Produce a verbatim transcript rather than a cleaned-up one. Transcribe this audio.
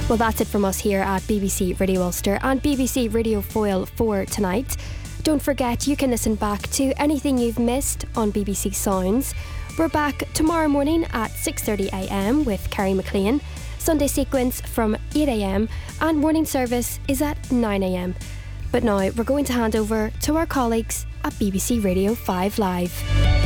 Well, that's it from us here at B B C Radio Ulster and B B C Radio Foyle for tonight. Don't forget you can listen back to anything you've missed on B B C Sounds. We're back tomorrow morning at six thirty a m with Kerry McLean, Sunday Sequence from eight a m and morning service is at nine a m. But now we're going to hand over to our colleagues at B B C Radio five Live.